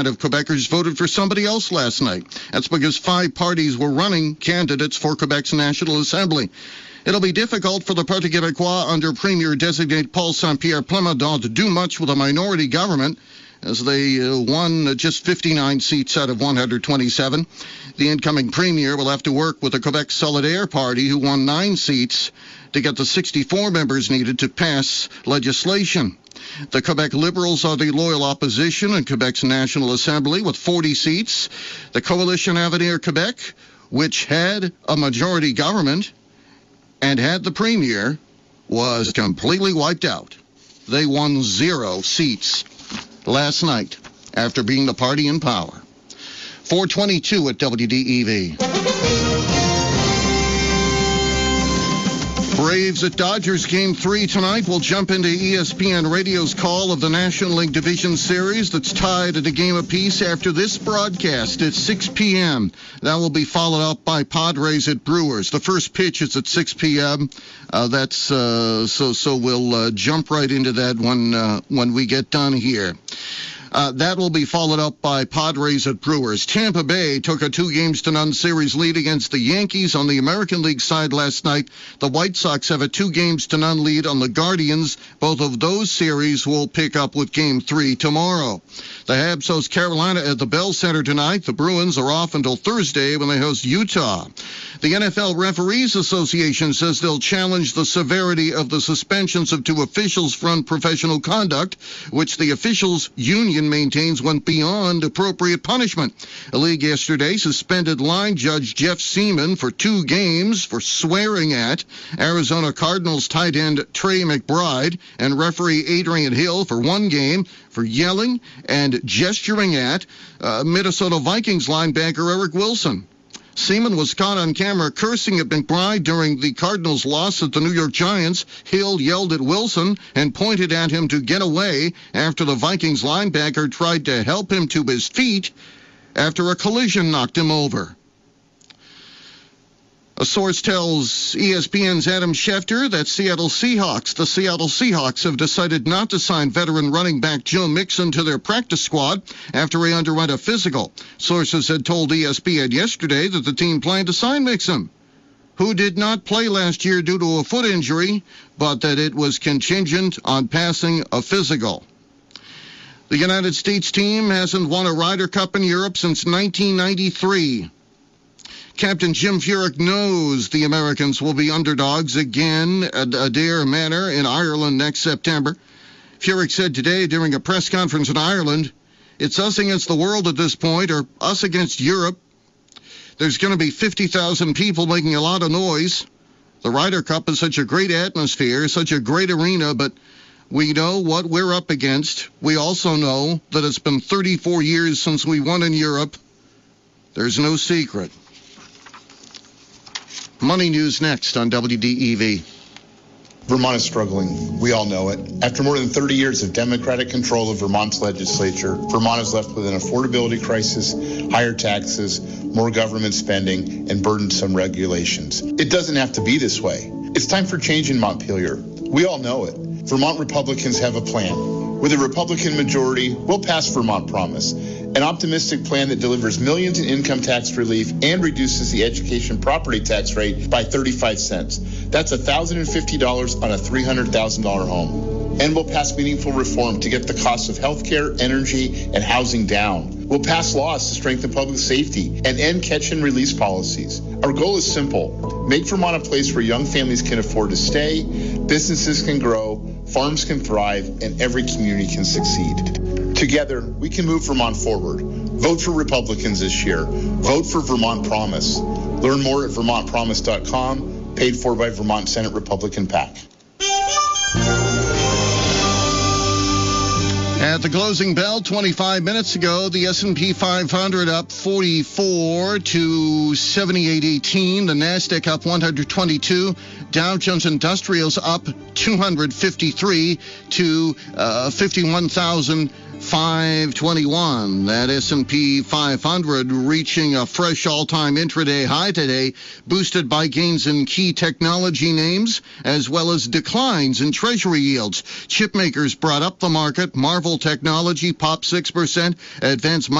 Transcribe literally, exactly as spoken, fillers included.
of Quebecers voted for somebody else last night. That's because five parties were running candidates for Quebec's National Assembly. It'll be difficult for the Parti Québécois under Premier-designate Paul Saint-Pierre Plamondon to do much with a minority government, as they uh, won just fifty-nine seats out of one hundred twenty-seven. The incoming premier will have to work with the Quebec Solidaire Party, who won nine seats, to get the sixty-four members needed to pass legislation. The Quebec Liberals are the loyal opposition in Quebec's National Assembly with forty seats. The Coalition Avenir Quebec, which had a majority government and had the premier, was completely wiped out. They won zero seats last night after being the party in power. four twenty-two at W D E V. Braves at Dodgers game three tonight. We'll jump into E S P N Radio's call of the National League Division Series that's tied at a game apiece after this broadcast at six p.m. That will be followed up by Padres at Brewers. The first pitch is at six p.m. Uh, that's uh, so so we'll uh, jump right into that when uh, when we get done here. Uh, that will be followed up by Padres at Brewers. Tampa Bay took a two games to none series lead against the Yankees on the American League side last night. The White Sox have a two games to none lead on the Guardians. Both of those series will pick up with game three tomorrow. The Habs host Carolina at the Bell Center tonight. The Bruins are off until Thursday when they host Utah. The N F L Referees Association says they'll challenge the severity of the suspensions of two officials for unprofessional conduct, which the officials union maintains went beyond appropriate punishment. The league yesterday suspended line judge Jeff Seaman for two games for swearing at Arizona Cardinals tight end Trey McBride and referee Adrian Hill for one game for yelling and gesturing at uh, Minnesota Vikings linebacker Eric Wilson. Seaman was caught on camera cursing at McBride during the Cardinals' loss at the New York Giants. Hill yelled at Wilson and pointed at him to get away after the Vikings linebacker tried to help him to his feet after a collision knocked him over. A source tells E S P N's Adam Schefter that Seattle Seahawks, the Seattle Seahawks have decided not to sign veteran running back Joe Mixon to their practice squad after he underwent a physical. Sources had told E S P N yesterday that the team planned to sign Mixon, who did not play last year due to a foot injury, but that it was contingent on passing a physical. The United States team hasn't won a Ryder Cup in Europe since nineteen ninety-three. Captain Jim Furyk knows the Americans will be underdogs again at Adare Manor in Ireland next September. Furyk said today during a press conference in Ireland, "It's us against the world at this point, or us against Europe. There's going to be fifty thousand people making a lot of noise. The Ryder Cup is such a great atmosphere, such a great arena, but we know what we're up against. We also know that it's been thirty-four years since we won in Europe. There's no secret." Money News next on W D E V. Vermont is struggling. We all know it. After more than thirty years of Democratic control of Vermont's legislature, Vermont is left with an affordability crisis, higher taxes, more government spending, and burdensome regulations. It doesn't have to be this way. It's time for change in Montpelier. We all know it. Vermont Republicans have a plan. With a Republican majority, we'll pass Vermont Promise, an optimistic plan that delivers millions in income tax relief and reduces the education property tax rate by thirty-five cents. That's one thousand fifty dollars on a three hundred thousand dollars home. And we'll pass meaningful reform to get the cost of health care, energy, and housing down. We'll pass laws to strengthen public safety and end catch-and-release policies. Our goal is simple. Make Vermont a place where young families can afford to stay, businesses can grow, farms can thrive, and every community can succeed. Together, we can move Vermont forward. Vote for Republicans this year. Vote for Vermont Promise. Learn more at vermont promise dot com, paid for by Vermont Senate Republican PAC. At the closing bell twenty-five minutes ago, the S and P five hundred up forty-four to seventy-eight eighteen. The NASDAQ up one hundred twenty-two. Dow Jones Industrials up two hundred fifty-three to uh, fifty-one thousand five twenty-one. That S and P five hundred reaching a fresh all-time intraday high today, boosted by gains in key technology names as well as declines in treasury yields. Chip makers brought up the market. Marvell Technology popped six percent. Advanced